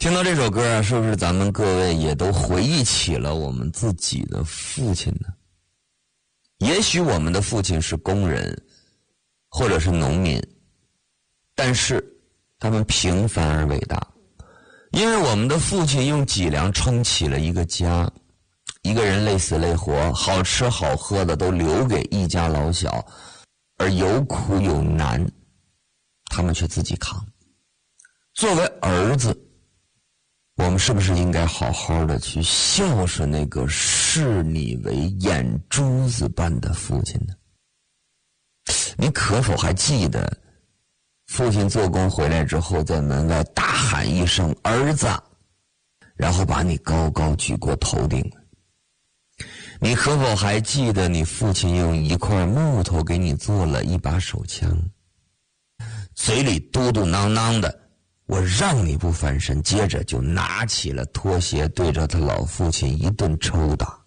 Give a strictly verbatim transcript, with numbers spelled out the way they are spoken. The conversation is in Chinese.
听到这首歌啊，是不是咱们各位也都回忆起了我们自己的父亲呢？也许我们的父亲是工人，或者是农民，但是他们平凡而伟大，因为我们的父亲用脊梁撑起了一个家，一个人累死累活，好吃好喝的都留给一家老小，而有苦有难，他们却自己扛。作为儿子，我们是不是应该好好的去孝顺那个视你为眼珠子般的父亲呢？你可否还记得父亲做工回来之后，在门外大喊一声儿子，然后把你高高举过头顶？你可否还记得你父亲用一块木头给你做了一把手枪，嘴里嘟嘟囔囔的我让你不翻身，接着就拿起了拖鞋对着他老父亲一顿抽打。